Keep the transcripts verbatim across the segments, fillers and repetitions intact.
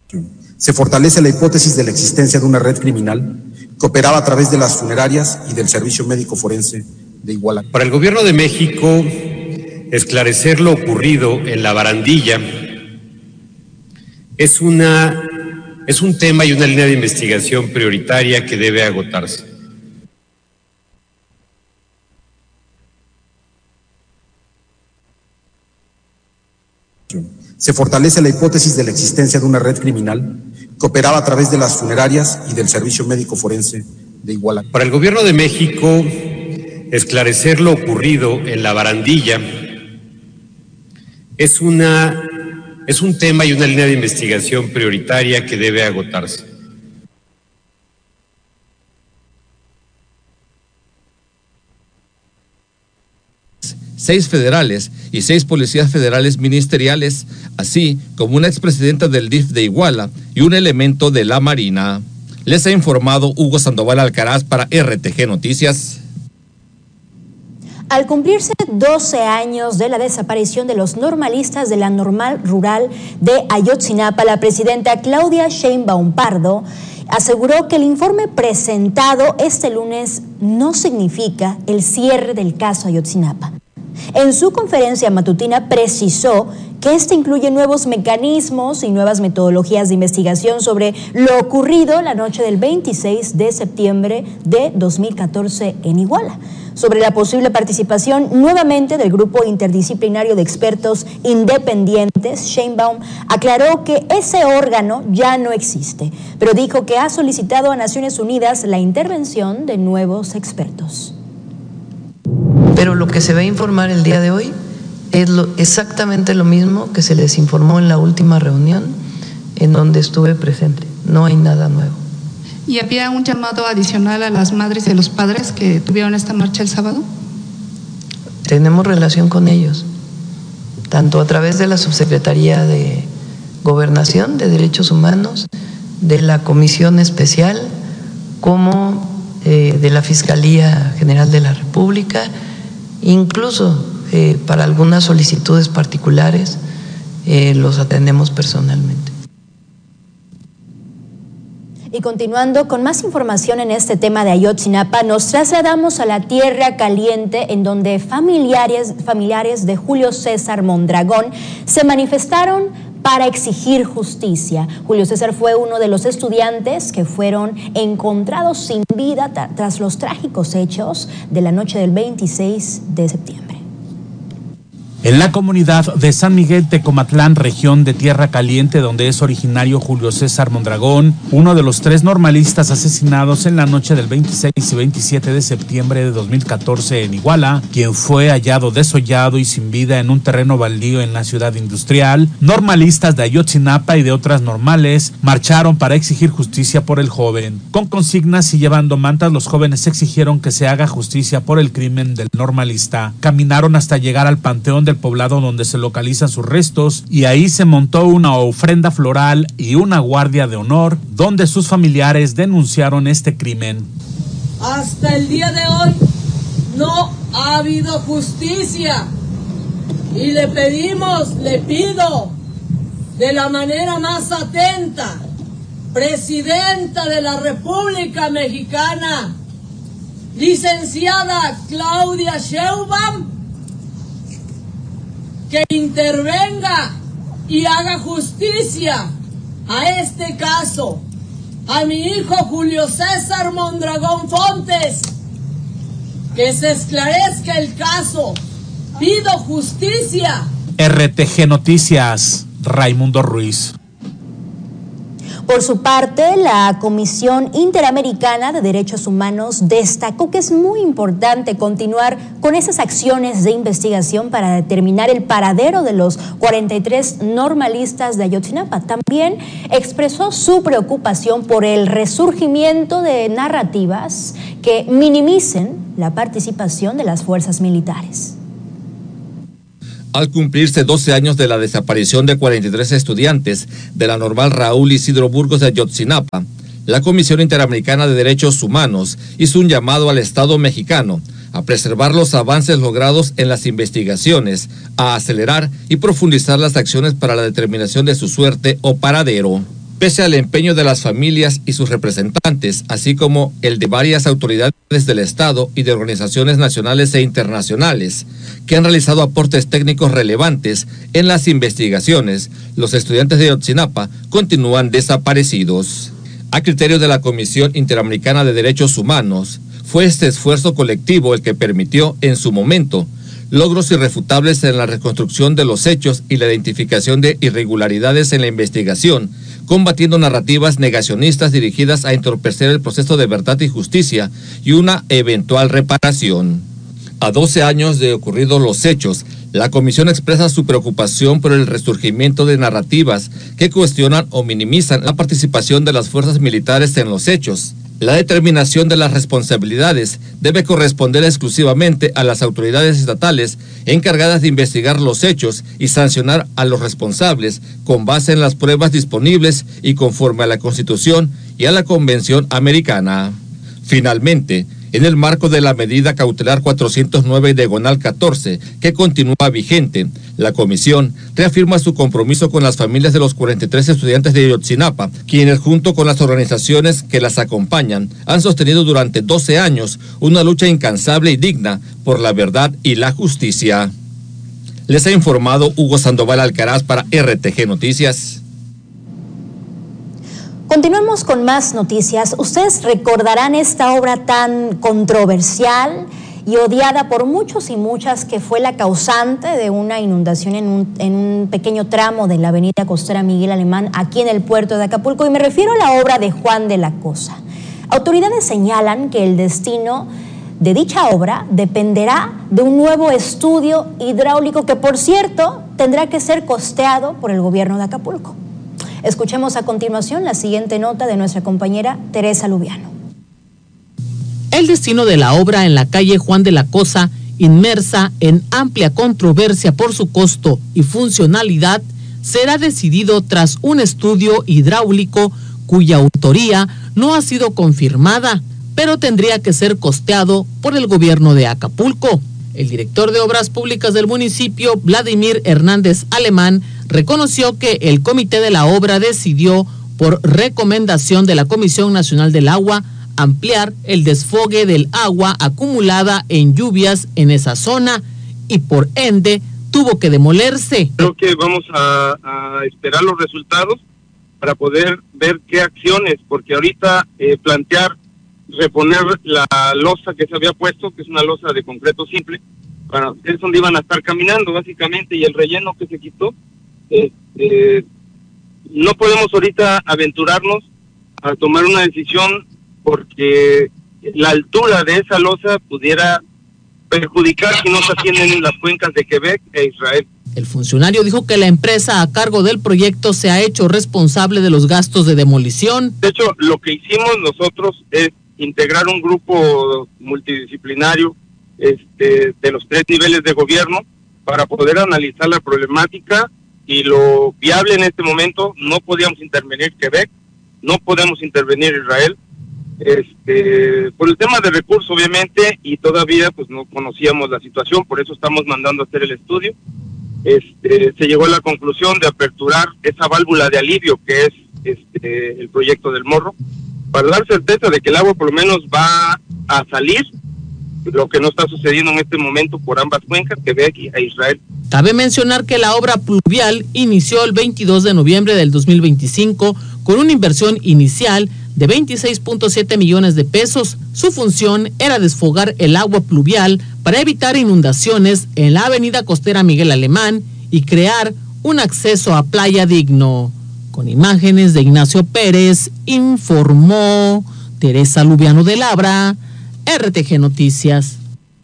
Se fortalece la hipótesis de la existencia de una red criminal que operaba a través de las funerarias y del Servicio Médico Forense de Iguala. Para el Gobierno de México, esclarecer lo ocurrido en la barandilla es, una, es un tema y una línea de investigación prioritaria que debe agotarse. Se fortalece la hipótesis de la existencia de una red criminal que operaba a través de las funerarias y del Servicio Médico Forense de Iguala. Para el Gobierno de México, esclarecer lo ocurrido en la barandilla es, una, es un tema y una línea de investigación prioritaria que debe agotarse. Seis federales y seis policías federales ministeriales, así como una expresidenta del D I F de Iguala y un elemento de la Marina. Les ha informado Hugo Sandoval Alcaraz para R T G Noticias. Al cumplirse doce años de la desaparición de los normalistas de la Normal Rural de Ayotzinapa, la presidenta Claudia Sheinbaum Pardo aseguró que el informe presentado este lunes no significa el cierre del caso Ayotzinapa. En su conferencia matutina precisó que este incluye nuevos mecanismos y nuevas metodologías de investigación sobre lo ocurrido la noche del veintiséis de septiembre de dos mil catorce en Iguala. Sobre la posible participación nuevamente del grupo interdisciplinario de expertos independientes, Sheinbaum aclaró que ese órgano ya no existe, pero dijo que ha solicitado a Naciones Unidas la intervención de nuevos expertos. Pero lo que se va a informar el día de hoy es lo, exactamente lo mismo que se les informó en la última reunión en donde estuve presente. No hay nada nuevo. ¿Y había un llamado adicional a las madres y a los padres que tuvieron esta marcha el sábado? Tenemos relación con ellos, tanto a través de la Subsecretaría de Gobernación, de Derechos Humanos, de la Comisión Especial, como eh, de la Fiscalía General de la República, incluso eh, para algunas solicitudes particulares eh, los atendemos personalmente. Y continuando con más información en este tema de Ayotzinapa, nos trasladamos a la Tierra Caliente, en donde familiares, familiares de Julio César Mondragón se manifestaron para exigir justicia. Julio César fue uno de los estudiantes que fueron encontrados sin vida tras los trágicos hechos de la noche del veintiséis de septiembre. En la comunidad de San Miguel Tecomatlán, región de Tierra Caliente, donde es originario Julio César Mondragón, uno de los tres normalistas asesinados en la noche del veintiséis y veintisiete de septiembre de dos mil catorce en Iguala, quien fue hallado desollado y sin vida en un terreno baldío en la ciudad industrial, normalistas de Ayotzinapa y de otras normales marcharon para exigir justicia por el joven. Con consignas y llevando mantas, los jóvenes exigieron que se haga justicia por el crimen del normalista. Caminaron hasta llegar al panteón del poblado donde se localizan sus restos, y ahí se montó una ofrenda floral y una guardia de honor donde sus familiares denunciaron este crimen. Hasta el día de hoy no ha habido justicia y le pedimos, le pido de la manera más atenta, Presidenta de la República Mexicana, licenciada Claudia Sheinbaum, que intervenga y haga justicia a este caso, a mi hijo Julio César Mondragón Fontes, que se esclarezca el caso, pido justicia. R T G Noticias, Raimundo Ruiz. Por su parte, la Comisión Interamericana de Derechos Humanos destacó que es muy importante continuar con esas acciones de investigación para determinar el paradero de los cuarenta y tres normalistas de Ayotzinapa. También expresó su preocupación por el resurgimiento de narrativas que minimicen la participación de las fuerzas militares. Al cumplirse doce años de la desaparición de cuarenta y tres estudiantes de la Normal Raúl Isidro Burgos de Ayotzinapa, la Comisión Interamericana de Derechos Humanos hizo un llamado al Estado mexicano a preservar los avances logrados en las investigaciones, a acelerar y profundizar las acciones para la determinación de su suerte o paradero. Pese al empeño de las familias y sus representantes, así como el de varias autoridades del Estado y de organizaciones nacionales e internacionales, que han realizado aportes técnicos relevantes en las investigaciones, los estudiantes de Ayotzinapa continúan desaparecidos. A criterio de la Comisión Interamericana de Derechos Humanos, fue este esfuerzo colectivo el que permitió, en su momento, logros irrefutables en la reconstrucción de los hechos y la identificación de irregularidades en la investigación, combatiendo narrativas negacionistas dirigidas a entorpecer el proceso de verdad y justicia y una eventual reparación. A doce años de ocurridos los hechos, la comisión expresa su preocupación por el resurgimiento de narrativas que cuestionan o minimizan la participación de las fuerzas militares en los hechos. La determinación de las responsabilidades debe corresponder exclusivamente a las autoridades estatales encargadas de investigar los hechos y sancionar a los responsables con base en las pruebas disponibles y conforme a la Constitución y a la Convención Americana. Finalmente, en el marco de la medida cautelar cuatrocientos nueve diagonal catorce, que continúa vigente, la comisión reafirma su compromiso con las familias de los cuarenta y tres estudiantes de Ayotzinapa, quienes junto con las organizaciones que las acompañan han sostenido durante doce años una lucha incansable y digna por la verdad y la justicia. Les ha informado Hugo Sandoval Alcaraz para R T G Noticias. Continuamos con más noticias. Ustedes recordarán esta obra tan controversial y odiada por muchos y muchas, que fue la causante de una inundación en un, en un pequeño tramo de la avenida costera Miguel Alemán, aquí en el puerto de Acapulco, y me refiero a la obra de Juan de la Cosa. Autoridades señalan que el destino de dicha obra dependerá de un nuevo estudio hidráulico que, por cierto, tendrá que ser costeado por el gobierno de Acapulco. Escuchemos a continuación la siguiente nota de nuestra compañera Teresa Lubiano. El destino de la obra en la calle Juan de la Cosa, inmersa en amplia controversia por su costo y funcionalidad, será decidido tras un estudio hidráulico cuya autoría no ha sido confirmada, pero tendría que ser costeado por el gobierno de Acapulco. El director de Obras Públicas del municipio, Vladimir Hernández Alemán, reconoció que el comité de la obra decidió, por recomendación de la Comisión Nacional del Agua, ampliar el desfogue del agua acumulada en lluvias en esa zona y por ende tuvo que demolerse. Creo que vamos a, a esperar los resultados para poder ver qué acciones, porque ahorita eh, plantear reponer la losa que se había puesto, que es una losa de concreto simple, para es donde iban a estar caminando básicamente, y el relleno que se quitó, eh, eh, no podemos ahorita aventurarnos a tomar una decisión porque la altura de esa losa pudiera perjudicar si no se atienden las cuencas de Quebec e Israel. El funcionario dijo que la empresa a cargo del proyecto se ha hecho responsable de los gastos de demolición. De hecho, lo que hicimos nosotros es integrar un grupo multidisciplinario este, de los tres niveles de gobierno para poder analizar la problemática y lo viable en este momento. No podíamos intervenir Quebec, no podemos intervenir Israel, este, por el tema de recursos obviamente, y todavía pues no conocíamos la situación, por eso estamos mandando a hacer el estudio. Este, se llegó a la conclusión de aperturar esa válvula de alivio que es este, el proyecto del Morro, para dar certeza de que el agua por lo menos va a salir, lo que no está sucediendo en este momento por ambas cuencas, Quebec y Israel. Cabe mencionar que la obra pluvial inició el veintidós de noviembre del dos mil veinticinco con una inversión inicial de veintiséis punto siete millones de pesos. Su función era desfogar el agua pluvial para evitar inundaciones en la avenida costera Miguel Alemán y crear un acceso a playa digno. Con imágenes de Ignacio Pérez, informó Teresa Lubiano de Labra, R T G Noticias.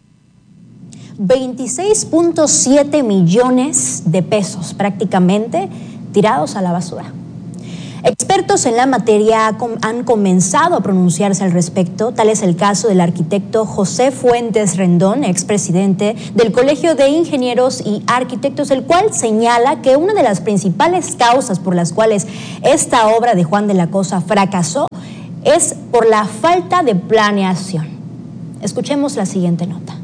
veintiséis punto siete millones de pesos prácticamente tirados a la basura. Expertos en la materia han comenzado a pronunciarse al respecto. Tal es el caso del arquitecto José Fuentes Rendón, expresidente del Colegio de Ingenieros y Arquitectos, el cual señala que una de las principales causas por las cuales esta obra de Juan de la Cosa fracasó es por la falta de planeación. Escuchemos la siguiente nota.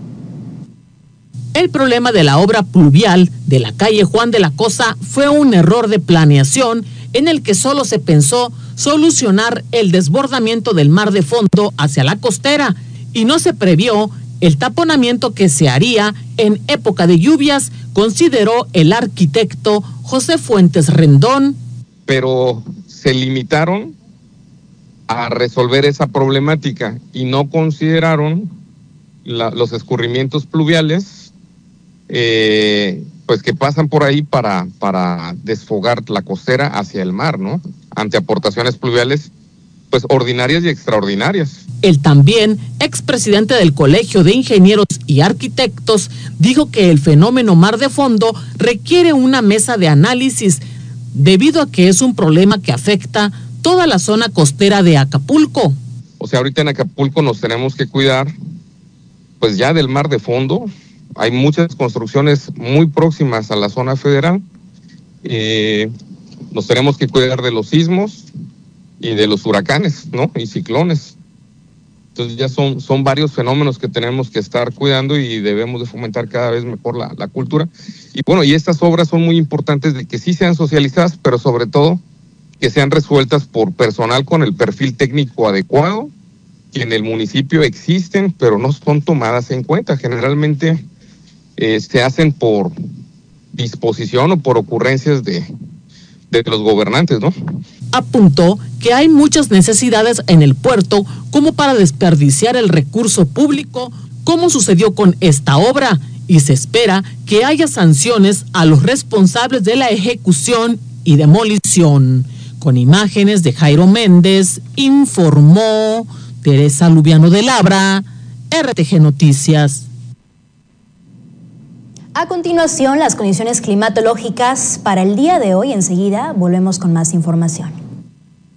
El problema de la obra pluvial de la calle Juan de la Cosa fue un error de planeación en el que solo se pensó solucionar el desbordamiento del mar de fondo hacia la costera y no se previó el taponamiento que se haría en época de lluvias, consideró el arquitecto José Fuentes Rendón. Pero se limitaron a resolver esa problemática y no consideraron la, los escurrimientos pluviales eh, pues que pasan por ahí para, para desfogar la costera hacia el mar, ¿no? Ante aportaciones pluviales pues ordinarias y extraordinarias. El también expresidente del Colegio de Ingenieros y Arquitectos dijo que el fenómeno mar de fondo requiere una mesa de análisis debido a que es un problema que afecta toda la zona costera de Acapulco. O sea, ahorita en Acapulco nos tenemos que cuidar pues ya del mar de fondo. Hay muchas construcciones muy próximas a la zona federal. Eh, nos tenemos que cuidar de los sismos y de los huracanes, ¿no? Y ciclones. Entonces ya son, son varios fenómenos que tenemos que estar cuidando y debemos de fomentar cada vez mejor la, la cultura. Y bueno, y estas obras son muy importantes de que sí sean socializadas, pero sobre todo que sean resueltas por personal con el perfil técnico adecuado, que en el municipio existen, pero no son tomadas en cuenta. Generalmente eh, se hacen por disposición o por ocurrencias de, de los gobernantes, ¿no? Apuntó que hay muchas necesidades en el puerto como para desperdiciar el recurso público, como sucedió con esta obra, y se espera que haya sanciones a los responsables de la ejecución y demolición. Con imágenes de Jairo Méndez, informó Teresa Lubiano de Labra, R T G Noticias. A continuación, las condiciones climatológicas para el día de hoy. Enseguida volvemos con más información.